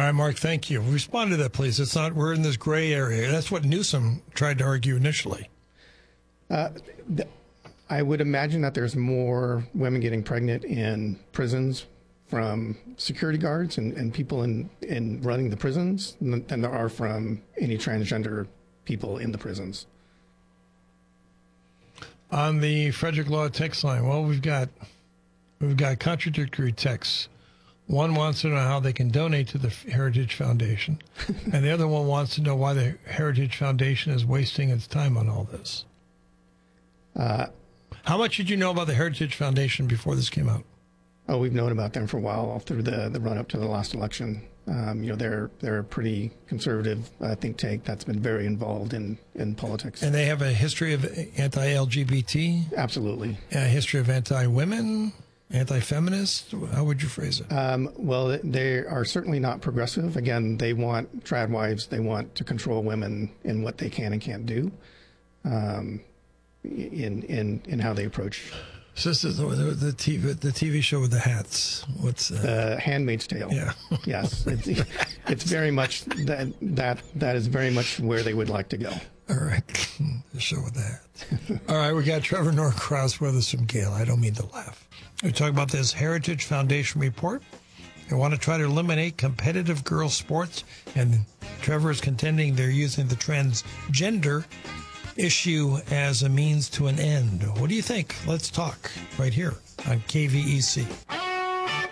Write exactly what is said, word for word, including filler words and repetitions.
right, Mark, thank you. Respond to that, please. It's not, we're in this gray area. That's what Newsom tried to argue initially. Uh, th- I would imagine that there's more women getting pregnant in prisons from security guards and, and people in, in running the prisons than, than there are from any transgender people in the prisons. On the Frederick Law text line, well, we've got we've got contradictory texts. One wants to know how they can donate to the Heritage Foundation, and the other one wants to know why the Heritage Foundation is wasting its time on all this. Uh, how much did you know about the Heritage Foundation before this came out? Oh, we've known about them for a while, all through the, the run up to the last election. Um, you know, they're they're a pretty conservative uh, think tank that's been very involved in, in politics. And they have a history of anti-L G B T? Absolutely. A history of anti-women, anti-feminist? How would you phrase it? Um, well, they are certainly not progressive. Again, they want trad wives. They want to control women in what they can and can't do, um, in in in how they approach. So this is the, the T V the T V show with the hats. What's that? The Handmaid's Tale. Yeah. Yes, it's, it's very much that that that is very much where they would like to go. All right, the show with the hats. All right, we got Trevor Norcross with us from Gale. I don't mean to laugh. We're talking about this Heritage Foundation report. They want to try to eliminate competitive girls' sports, and Trevor is contending they're using the transgender issue as a means to an end. What do you think? Let's talk right here on K V E C.